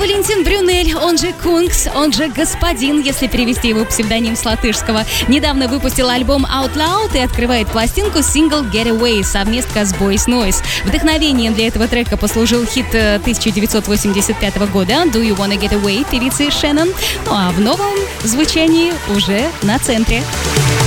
Валентин Брюнель, он же Кункс, он же Господин, если перевести его псевдоним с латышского, недавно выпустил альбом Out Loud и открывает пластинку сингл Getaway совместно с Boys Noise. Вдохновением для этого трека послужил хит 1985 года Do You Wanna Get Away певицы Шеннон. Ну а в новом звучании уже на центре.